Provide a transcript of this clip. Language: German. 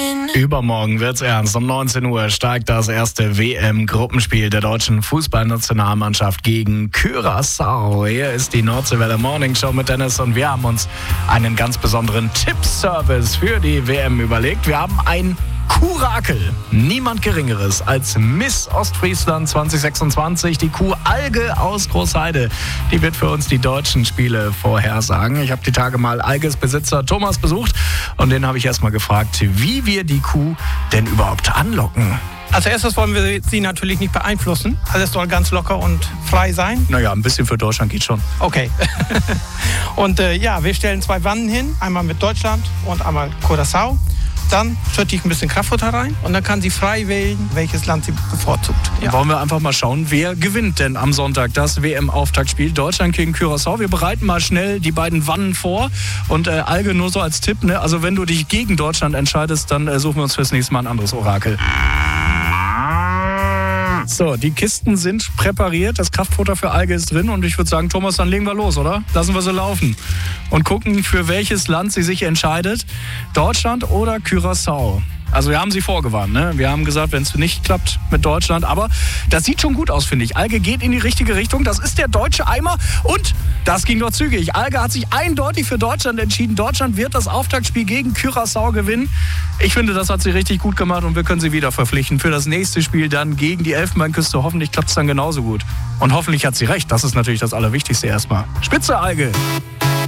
Übermorgen wird's ernst. Um 19 Uhr steigt das erste WM-Gruppenspiel der deutschen Fußballnationalmannschaft gegen Curaçao. Hier ist die Nordseewelle Morning Show mit Dennis und wir haben uns einen ganz besonderen Tippservice für die WM überlegt. Wir haben ein Kuhrakel, niemand Geringeres als Miss Ostfriesland 2026, die Kuh Alge aus Großheide. Die wird für uns die deutschen Spiele vorhersagen. Ich habe die Tage mal Alges Besitzer Thomas besucht und den habe ich erstmal gefragt, wie wir die Kuh denn überhaupt anlocken. Als erstes wollen wir sie natürlich nicht beeinflussen. Alles soll ganz locker und frei sein. Naja, ein bisschen für Deutschland geht schon. Okay. Und wir stellen 2 Wannen hin. Einmal mit Deutschland und einmal Curaçao. Dann schütte ich ein bisschen Kraftfutter rein und dann kann sie frei wählen, welches Land sie bevorzugt. Ja. Wollen wir einfach mal schauen, wer gewinnt denn am Sonntag das WM-Auftaktspiel Deutschland gegen Curaçao. Wir bereiten mal schnell die beiden Wannen vor und Alge nur so als Tipp, ne? Also wenn du dich gegen Deutschland entscheidest, dann suchen wir uns fürs nächste Mal ein anderes Orakel. So, die Kisten sind präpariert, das Kraftfutter für Alge ist drin und ich würde sagen, Thomas, dann legen wir los, oder? Lassen wir sie laufen und gucken, für welches Land sie sich entscheidet. Deutschland oder Curaçao? Also wir haben sie vorgewarnt, ne? Wir haben gesagt, wenn es nicht klappt mit Deutschland, aber das sieht schon gut aus, finde ich. Alge geht in die richtige Richtung, das ist der deutsche Eimer und das ging doch zügig. Alge hat sich eindeutig für Deutschland entschieden. Deutschland wird das Auftaktspiel gegen Curaçao gewinnen. Ich finde, das hat sie richtig gut gemacht und wir können sie wieder verpflichten für das nächste Spiel dann gegen die Elfenbeinküste. Hoffentlich klappt es dann genauso gut. Und hoffentlich hat sie recht, das ist natürlich das Allerwichtigste erstmal. Spitze, Alge!